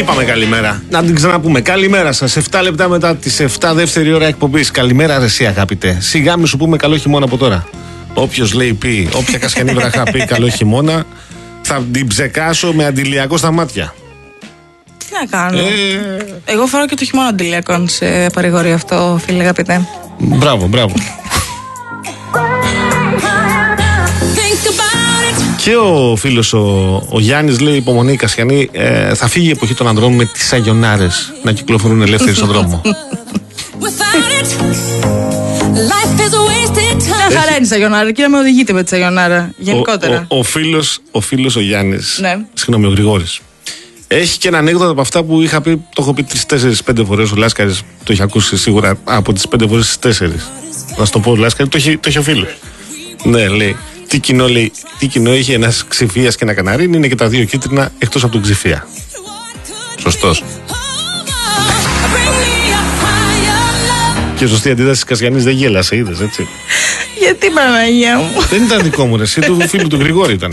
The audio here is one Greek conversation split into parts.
Είπαμε καλημέρα. Να την ξαναπούμε. Καλημέρα σας. 7 λεπτά μετά τις 7, δεύτερη ώρα εκπομπής. Καλημέρα, ρε εσύ αγαπητέ. Σιγά μη σου πούμε καλό χειμώνα από τώρα. Όποιος λέει πει, όποια κασιανή βραχά πει καλό χειμώνα, θα την ψεκάσω με αντιλιακό στα μάτια. Τι να κάνω. Εγώ φοράω και το χειμώνα αντιλιακών σε παρηγορία αυτό, φίλε αγαπητέ. Μπράβο, μπράβο. Και ο φίλος ο Γιάννης λέει: υπομονή Κασιανή, θα φύγει η εποχή των ανδρών με τις σαγιονάρες να κυκλοφορούν ελεύθεροι στον δρόμο. Μια χαρά είναι η σαγιονάρα και να με οδηγείτε με τη σαγιονάρα γενικότερα. Ο φίλος ο Γιάννης, ναι. Συγγνώμη, ο Γρηγόρης, έχει και ένα ανέκδοτο από αυτά που είχα πει, το έχω πει 3-4-5 φορές. Ο Λάσκαρης το έχει ακούσει σίγουρα από τις 5 φορές τις 4. Να σου το πω, ο Λάσκαρης το έχει ο φίλος. Ναι, λέει. Τι κοινό έχει ένας ξηφίας και ένα καναρίνι, είναι και τα δύο κίτρινα εκτός από τον ξηφία. Σωστός. Και σωστή αντίδραση της Κασιανής, δεν γέλασε, είδες, έτσι. Γιατί, Παναγία μου. Δεν ήταν δικό μου, εσύ, του φίλου του Γρηγόρη ήταν.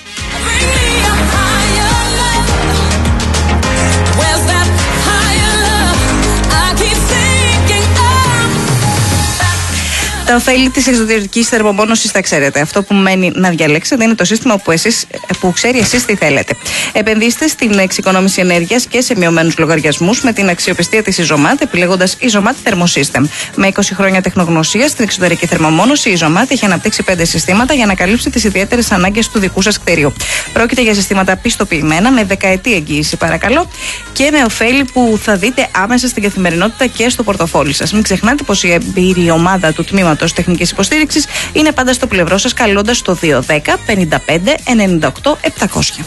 Τα ωφέλη της εξωτερικής θερμομόνωσης τα ξέρετε. Αυτό που μένει να διαλέξετε είναι το σύστημα που ξέρει εσείς τι θέλετε. Επενδύστε στην εξοικονόμηση ενέργειας και σε μειωμένους λογαριασμούς με την αξιοπιστία της Isomat, επιλέγοντας Isomat Thermosystem. Με 20 χρόνια τεχνογνωσία στην εξωτερική θερμομόνωση, η Isomat έχει αναπτύξει 5 συστήματα για να καλύψει τις ιδιαίτερες ανάγκες του δικού σας κτηρίου. Πρόκειται για συστήματα πιστοποιημένα με δεκαετή εγγύηση, παρακαλώ, και με ωφέλη που θα δείτε άμεσα στην καθημερινότητα και στο πορτοφόλι σας. Μην ξεχνάτε πως η εμπειρη ομάδα του τμήματος τεχνικής υποστήριξης είναι πάντα στο πλευρό σας, καλώντας το 210 55 98 700.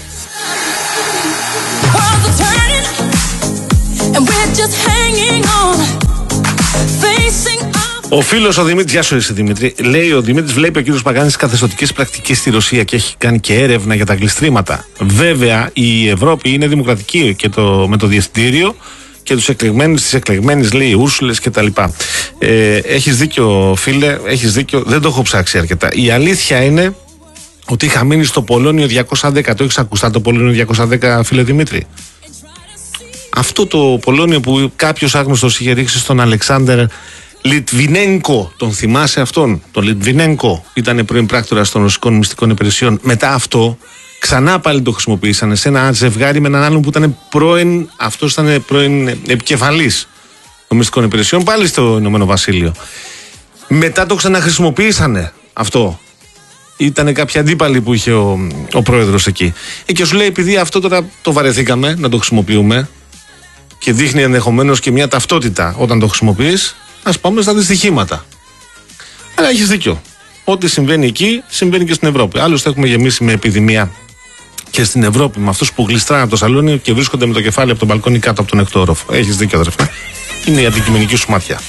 Ο φίλος ο Δημήτρης, γεια σου εσύ Δημήτρη, λέει: ο Δημήτρης βλέπει ο κύριος Παγάνης καθεστωτικές πρακτικές στη Ρωσία και έχει κάνει και έρευνα για τα γλιστρήματα. Βέβαια η Ευρώπη είναι δημοκρατική και με το διευθυντήριο και τις εκλεγμένες λέει Ούρσουλες και τα λοιπά. Έχεις δίκιο φίλε, έχεις δίκιο, δεν το έχω ψάξει αρκετά. Η αλήθεια είναι ότι είχα μείνει στο Πολώνιο 210, το έχεις ακουστά το Πολώνιο 210 φίλε Δημήτρη? Αυτό το Πολώνιο που κάποιος άγνωστος είχε ρίξει στον Αλεξάνδερ Λιτβινένκο, τον θυμάσαι αυτόν? Τον Λιτβινένκο ήταν πρώην πράκτορας των ρωσικών μυστικών υπηρεσιών. Μετά αυτό ξανά πάλι το χρησιμοποιήσανε σε ένα ζευγάρι με έναν άλλον που ήταν πρώην, αυτός ήταν πρώην επικεφαλής των μυστικών υπηρεσιών, πάλι στο Ηνωμένο Βασίλειο. Μετά το ξαναχρησιμοποιήσανε αυτό. Ήτανε κάποιοι αντίπαλοι που είχε ο πρόεδρος εκεί. Και σου λέει, επειδή αυτό τώρα το βαρεθήκαμε να το χρησιμοποιούμε και δείχνει ενδεχομένως και μια ταυτότητα όταν το χρησιμοποιείς, ας πάμε στα δυστυχήματα. Αλλά έχεις δίκιο. Ό,τι συμβαίνει εκεί, συμβαίνει και στην Ευρώπη. Άλλωστε, έχουμε γεμίσει με επιδημία και στην Ευρώπη με αυτούς που γλιστράνε από το σαλόνι και βρίσκονται με το κεφάλι από τον μπαλκόνι κάτω από τον εκτό όροφο. Έχεις δίκιο, αδερφέ. Είναι η αντικειμενική σου ματιά.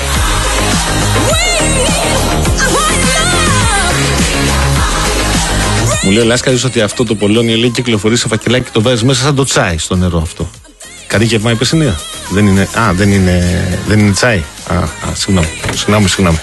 Μου λέει ο Λάσκαρης ότι αυτό το Πολώνιο λέει κυκλοφορεί σε φακελάκι και το βάζεις μέσα σαν το τσάι στο νερό αυτό. Καρύγευμα υπεσυνεία. Δεν είναι τσάι. Συγγνώμη.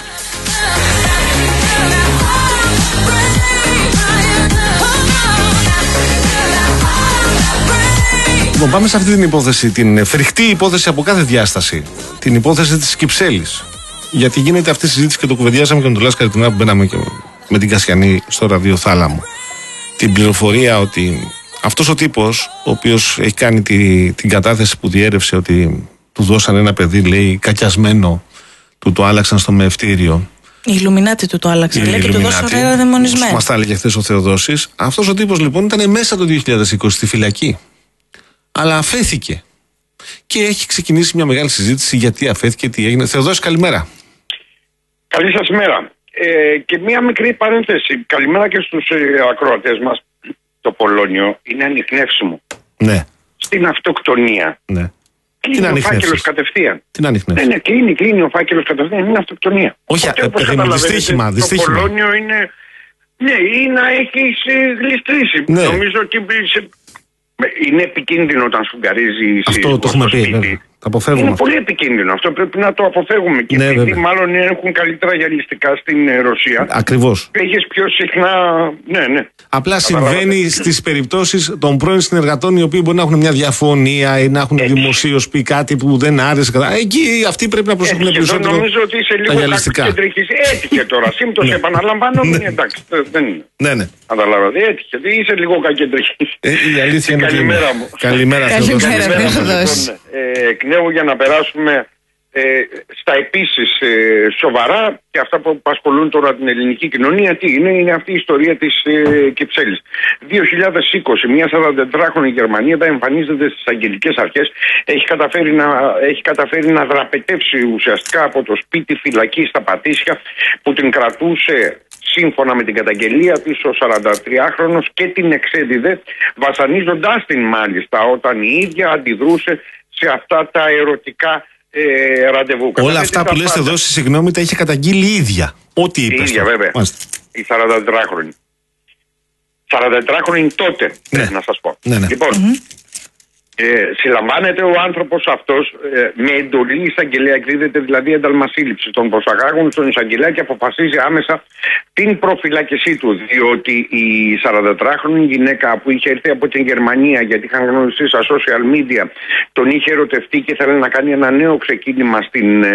Λοιπόν, πάμε σε αυτή την υπόθεση, την φρικτή υπόθεση από κάθε διάσταση. Την υπόθεση της Κυψέλης. Γιατί γίνεται αυτή η συζήτηση και το κουβεντιάσαμε και με τον Λάσκαρη την ώρα που μπαίναμε και με την Κασιανή στο ραδιοθάλαμο. Την πληροφορία ότι αυτός ο τύπος, ο οποίος έχει κάνει την κατάθεση που διέρευσε ότι του δώσαν ένα παιδί, λέει, κακιασμένο, του το άλλαξαν στο μεευτήριο. Οι Ιλουμινάτοι του το άλλαξαν, λέει, και του δώσαν ένα δαιμονισμένο. Μας τα έλεγε χθες ο Θεοδόσης. Αυτός ο τύπος λοιπόν ήταν μέσα το 2020 στη φυλακή. Αλλά αφέθηκε. Και έχει ξεκινήσει μια μεγάλη συζήτηση γιατί αφέθηκε, τι έγινε. Θεοδόση, καλημέρα. Καλή σας ημέρα. Και μια μικρή παρένθεση. Καλημέρα και στους ακροατές μας. Το Πολώνιο είναι ανιχνεύσιμο. Ναι. Στην αυτοκτονία. Ναι. Κλείνει ο φάκελος κατευθείαν. Την ανιχνεύσεις? Ναι, κλείνει ο φάκελος κατευθείαν. Είναι αυτοκτονία. Όχι, δυστύχημα. Το Πολώνιο είναι. Ναι, ή να έχεις γλιστρήσει. Ναι. Νομίζω ότι είναι επικίνδυνο όταν σφουγγαρίζει αυτό το έχουμε πει. αποφεύγουμε. πολύ επικίνδυνο. Αυτό πρέπει να το αποφεύγουμε. Και Ναι, επειδή βέβαια. μάλλον έχουν καλύτερα γυαλιστικά στην Ρωσία. Ακριβώς. Έχεις πιο συχνά. Ναι. Απλά συμβαίνει στις περιπτώσεις των πρώην συνεργατών οι οποίοι μπορεί να έχουν μια διαφωνία ή να έχουν δημοσίως πει κάτι που δεν άρεσε. Εκεί αυτοί πρέπει να προσέχουν περισσότερο. Νομίζω ότι είσαι λίγο κακοκεντρική. Έτυχε τώρα. Σύμπτωση επαναλαμβάνω. Εντάξει. Δεν είναι. Ναι. Καταλάβατε. Έτυχε. Είσαι λίγο κακοκεντρική. Η αλήθεια είναι. Καλημέρα μου. Καλημέρα, Θεοδόση. Εκ νέου για να περάσουμε στα επίσης σοβαρά και αυτά που απασχολούν τώρα την ελληνική κοινωνία. Τι είναι αυτή η ιστορία της Κυψέλης. 2020 μια 44χρονη Γερμανίδα εμφανίζεται στις αγγελικές αρχές. Έχει καταφέρει να δραπετεύσει ουσιαστικά από το σπίτι φυλακή στα Πατήσια που την κρατούσε σύμφωνα με την καταγγελία της ο 43χρονος και την εξέδιδε βασανίζοντάς την μάλιστα όταν η ίδια αντιδρούσε σε αυτά τα ερωτικά ραντεβού. Όλα αυτά που λες εδώ, συγγνώμη, τα είχε καταγγείλει η ίδια. Ό,τι είπε. Η ίδια, βέβαια. Η 44χρονη. 44χρονη τότε, πρέπει να σας πω. Ναι. Λοιπόν, συλλαμβάνεται ο άνθρωπος αυτός με εντολή εισαγγελέα, εκδίδεται δηλαδή ένταλμα σύλληψης. Τον προσαγάγουν στον εισαγγελέα και αποφασίζει άμεσα την προφυλάκησή του. Διότι η 44χρονη γυναίκα που είχε έρθει από την Γερμανία, γιατί είχαν γνωριστεί στα social media, τον είχε ερωτευτεί και ήθελε να κάνει ένα νέο ξεκίνημα στην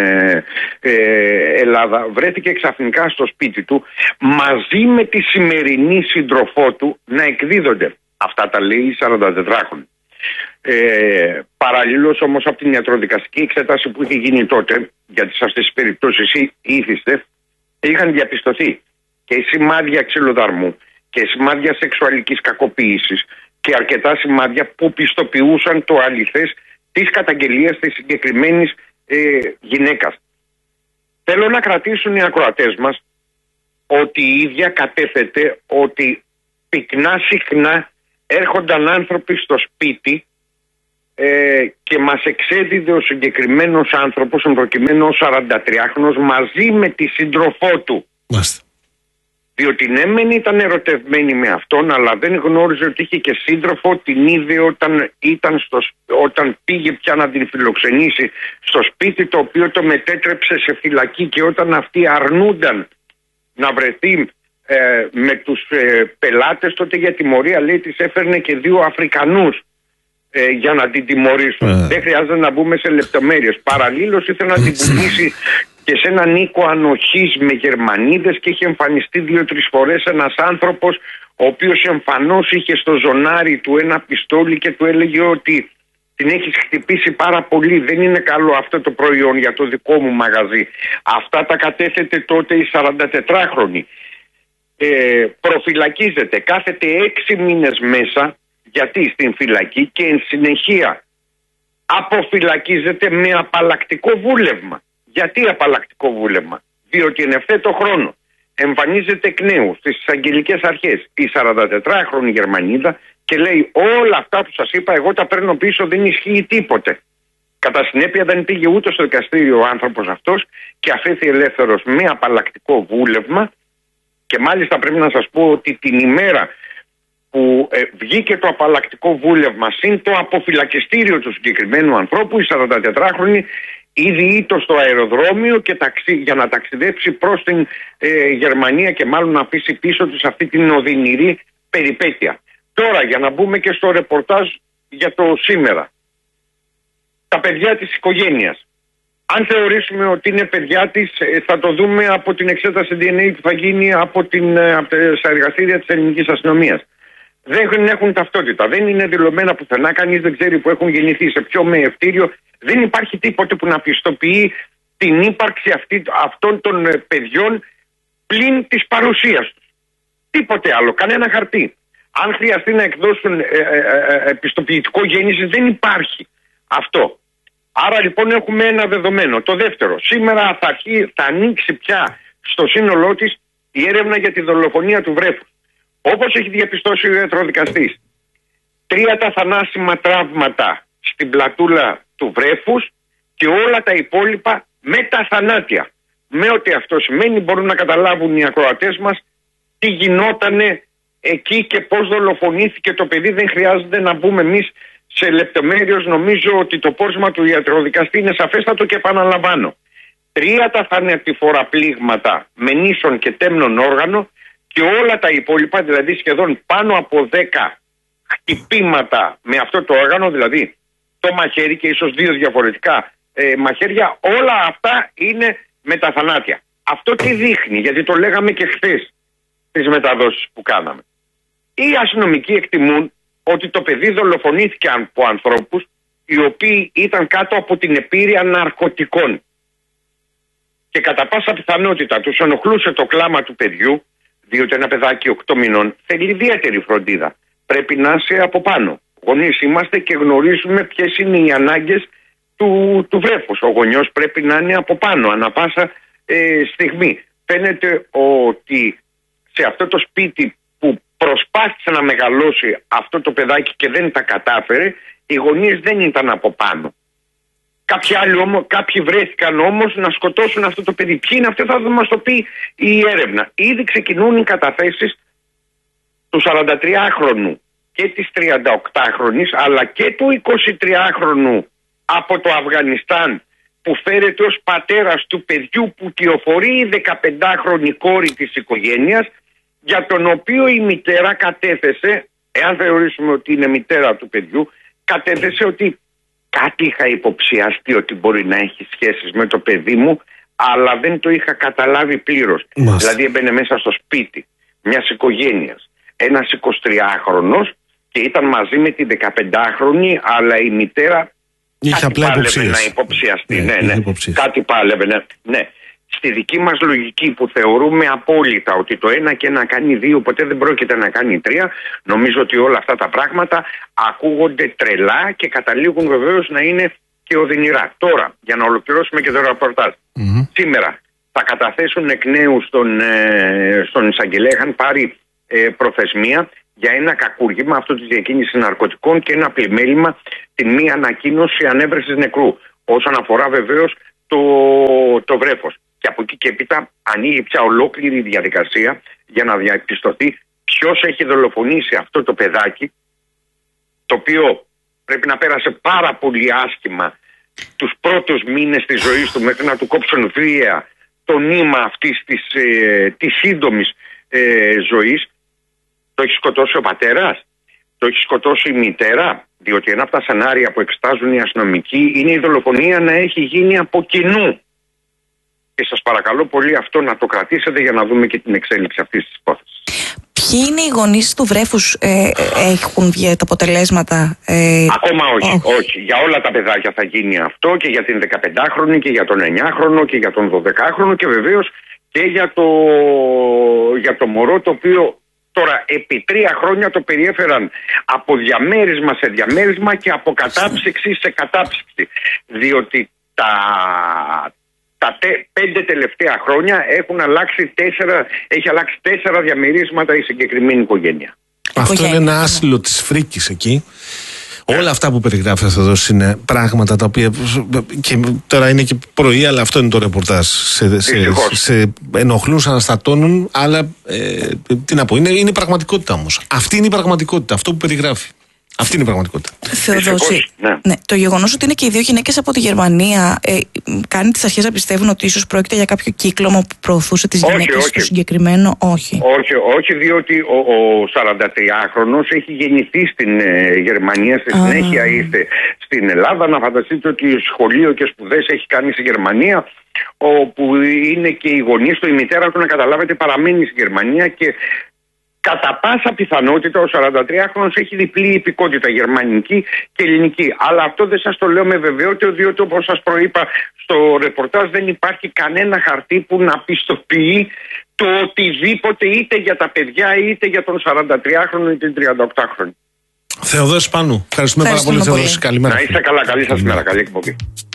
Ελλάδα, βρέθηκε ξαφνικά στο σπίτι του μαζί με τη σημερινή σύντροφό του να εκδίδονται. Αυτά τα λέει η 44χρονη. Παραλλήλως όμως από την ιατροδικαστική εξέταση που είχε γίνει τότε, γιατί σε αυτές τις περιπτώσεις ήθιστε, είχαν διαπιστωθεί και σημάδια ξυλοδαρμού και σημάδια σεξουαλικής κακοποίησης και αρκετά σημάδια που πιστοποιούσαν το αληθές της καταγγελίας της συγκεκριμένης γυναίκας. Θέλω να κρατήσουν οι ακροατές μας ότι η ίδια κατέθεται ότι πυκνά συχνά έρχονταν άνθρωποι στο σπίτι και μας εξέδιδε ο συγκεκριμένος άνθρωπος, προκειμένου ο 43χρονος, μαζί με τη σύντροφό του. Μάλιστα. Διότι ναι μεν ήταν ερωτευμένη με αυτόν, αλλά δεν γνώριζε ότι είχε και σύντροφο. Την είδε όταν πήγε πια να την φιλοξενήσει στο σπίτι, το οποίο το μετέτρεψε σε φυλακή, και όταν αυτοί αρνούνταν να βρεθεί με τους πελάτες, τότε για τιμωρία, λέει, της έφερνε και 2 Αφρικανούς για να την τιμωρήσουν. Δεν χρειάζεται να μπούμε σε λεπτομέρειες. Παραλλήλως ήθελε να την πουλήσει και σε έναν οίκο ανοχής με Γερμανίδες και είχε εμφανιστεί 2-3 φορές ένας άνθρωπος ο οποίος εμφανώς είχε στο ζωνάρι του ένα πιστόλι και του έλεγε ότι την έχεις χτυπήσει πάρα πολύ, δεν είναι καλό αυτό το προϊόν για το δικό μου μαγαζί. Αυτά τα κατέθετε τότε η 44χρονη. Προφυλακίζεται, κάθεται 6 μήνες μέσα, γιατί στην φυλακή, και εν συνεχεία αποφυλακίζεται με απαλλακτικό βούλευμα. Γιατί απαλλακτικό βούλευμα? Διότι εν ευθέτω χρόνο εμφανίζεται εκ νέου στις αγγελικές αρχές η 44χρονη Γερμανίδα και λέει όλα αυτά που σας είπα εγώ τα παίρνω πίσω, δεν ισχύει τίποτε. Κατά συνέπεια δεν πήγε ούτε στο δικαστήριο ο άνθρωπος αυτός και αφέθη ελεύθερος με απαλλακτικό βούλευμα, και μάλιστα πρέπει να σας πω ότι την ημέρα που βγήκε το απαλλακτικό βούλευμα συν το αποφυλακιστήριο του συγκεκριμένου ανθρώπου, η 44χρονη ήδη ήτο στο αεροδρόμιο και για να ταξιδέψει προς την Γερμανία και μάλλον να αφήσει πίσω της αυτή την οδυνηρή περιπέτεια. Τώρα για να μπούμε και στο ρεπορτάζ για το σήμερα. Τα παιδιά της οικογένειας. Αν θεωρήσουμε ότι είναι παιδιά της, θα το δούμε από την εξέταση DNA που θα γίνει από τα εργαστήρια της ελληνικής αστυνομίας. Δεν έχουν ταυτότητα, δεν είναι δηλωμένα πουθενά, κανείς δεν ξέρει που έχουν γεννηθεί, σε ποιο μεευτήριο. Δεν υπάρχει τίποτε που να πιστοποιεί την ύπαρξη αυτών των παιδιών πλην της παρουσίας τους. Τίποτε άλλο, κανένα χαρτί. Αν χρειαστεί να εκδώσουν πιστοποιητικό γέννησης, δεν υπάρχει αυτό. Άρα λοιπόν έχουμε ένα δεδομένο. Το δεύτερο, σήμερα θα ανοίξει πια στο σύνολό της η έρευνα για τη δολοφονία του βρέφους. Όπως έχει διαπιστώσει ο ιατροδικαστής, 3 τα θανάσιμα τραύματα στην πλατούλα του βρέφους και όλα τα υπόλοιπα με τα θανάτια. Με ό,τι αυτό σημαίνει μπορούν να καταλάβουν οι ακροατές μας τι γινότανε εκεί και πώς δολοφονήθηκε το παιδί. Δεν χρειάζεται να μπούμε εμείς σε λεπτομέρειες, νομίζω ότι το πόρισμα του ιατροδικαστή είναι σαφέστατο και επαναλαμβάνω. 3 τα θανατηφόρα πλήγματα με νήσων και τέμνων όργανο και όλα τα υπόλοιπα, δηλαδή σχεδόν πάνω από 10 χτυπήματα με αυτό το όργανο, δηλαδή το μαχαίρι και ίσως 2 διαφορετικά μαχαίρια, όλα αυτά είναι με τα θανάτια. Αυτό τι δείχνει, γιατί το λέγαμε και χθες στις μεταδόσεις που κάναμε. Οι αστυνομικοί εκτιμούν ότι το παιδί δολοφονήθηκε από ανθρώπους οι οποίοι ήταν κάτω από την επίρρεια ναρκωτικών. Και κατά πάσα πιθανότητα τους ενοχλούσε το κλάμα του παιδιού, διότι ένα παιδάκι 8 μηνών θέλει ιδιαίτερη φροντίδα. Πρέπει να είσαι από πάνω. Γονείς είμαστε και γνωρίζουμε ποιες είναι οι ανάγκες του βρέφους. Ο γονιός πρέπει να είναι από πάνω ανα πάσα στιγμή. Φαίνεται ότι σε αυτό το σπίτι που προσπάθησε να μεγαλώσει αυτό το παιδάκι και δεν τα κατάφερε, οι γονείς δεν ήταν από πάνω. Κάποιοι βρέθηκαν όμως να σκοτώσουν αυτό το παιδί. Ποιοι είναι αυτοί, θα μας το πει η έρευνα. Ήδη ξεκινούν οι καταθέσεις του 43χρονου και της 38χρονης, αλλά και του 23χρονου από το Αφγανιστάν, που φέρεται ως πατέρας του παιδιού που κυοφορεί η 15χρονη κόρη της οικογένειας, για τον οποίο η μητέρα κατέθεσε, εάν θεωρήσουμε ότι είναι μητέρα του παιδιού, κατέθεσε ότι κάτι είχα υποψιαστεί ότι μπορεί να έχει σχέσεις με το παιδί μου, αλλά δεν το είχα καταλάβει πλήρως. Δηλαδή έμπαινε μέσα στο σπίτι μιας οικογένειας ένας 23χρονος και ήταν μαζί με τη 15χρονη, αλλά η μητέρα είχε κάτι πάλευε να υποψιαστεί. Κάτι πάλευε. Ναι. Στη δική μας λογική που θεωρούμε απόλυτα ότι το ένα και ένα κάνει 2, ποτέ δεν πρόκειται να κάνει 3, νομίζω ότι όλα αυτά τα πράγματα ακούγονται τρελά και καταλήγουν βεβαίως να είναι και οδυνηρά. Τώρα, για να ολοκληρώσουμε και το ρεπορτάζ. Σήμερα θα καταθέσουν εκ νέου στον εισαγγελέα, είχαν πάρει προθεσμία για ένα κακούργημα, αυτό της διακίνησης ναρκωτικών, και ένα πλημέλημα, την μη ανακοίνωση ανέβρεσης νεκρού. Όσον αφορά βεβαίως το βρέφος. Και από εκεί και έπειτα ανοίγει πια ολόκληρη διαδικασία για να διαπιστωθεί ποιος έχει δολοφονήσει αυτό το παιδάκι, το οποίο πρέπει να πέρασε πάρα πολύ άσχημα τους πρώτους μήνες της ζωής του, μέχρι να του κόψουν βία το νήμα αυτής της σύντομης ζωής. Το έχει σκοτώσει ο πατέρας, το έχει σκοτώσει η μητέρα, διότι ένα από τα σενάρια που εξετάζουν οι αστυνομικοί είναι η δολοφονία να έχει γίνει από κοινού. Και σας παρακαλώ πολύ αυτό να το κρατήσετε για να δούμε και την εξέλιξη αυτής της υπόθεσης. Ποιοι είναι οι γονείς του βρέφους, έχουν βγει τα αποτελέσματα? Ακόμα όχι. Για όλα τα παιδάκια θα γίνει αυτό, και για την 15χρονη και για τον 9χρονο και για τον 12χρονο και βεβαίως και για το μωρό, το οποίο τώρα επί 3 χρόνια το περιέφεραν από διαμέρισμα σε διαμέρισμα και από κατάψυξη σε κατάψυξη. Διότι τα 5 τελευταία χρόνια έχει αλλάξει 4 διαμερίσματα η συγκεκριμένη οικογένεια. Αυτό είναι ένα άσυλο της φρίκης εκεί. Όλα αυτά που περιγράφετε εδώ είναι πράγματα τα οποία. Και τώρα είναι και πρωί, αλλά αυτό είναι το ρεπορτάζ. Σε ενοχλούν, σε αναστατώνουν, αλλά τι να πω, είναι η πραγματικότητα όμως. Αυτή είναι η πραγματικότητα, αυτό που περιγράφει. Αυτή είναι η πραγματικότητα. Θεοδόση, ναι. Το γεγονός ότι είναι και οι 2 γυναίκες από τη Γερμανία κάνει τις αρχές να πιστεύουν ότι ίσως πρόκειται για κάποιο κύκλωμα που προωθούσε τις γυναίκες στο συγκεκριμένο? Όχι, διότι ο 43χρονος έχει γεννηθεί στην Γερμανία, στη συνέχεια ήρθε στην Ελλάδα. Να φανταστείτε ότι σχολείο και σπουδές έχει κάνει στη Γερμανία, όπου είναι και οι γονείς του, η μητέρα του, να καταλάβετε, παραμένει στη Γερμανία, και κατά πάσα πιθανότητα ο 43χρονος έχει διπλή υπηκότητα, γερμανική και ελληνική. Αλλά αυτό δεν σας το λέω με βεβαιότητα, διότι όπως σας προείπα στο ρεπορτάζ δεν υπάρχει κανένα χαρτί που να πιστοποιεί το οτιδήποτε, είτε για τα παιδιά είτε για τον 43χρονο είτε τον 38χρονο. Θεοδόση Πάνου, ευχαριστούμε πάρα πολύ. Καλημέρα. Να είστε καλά, καλή σας μέρα, καλή εκπομπή.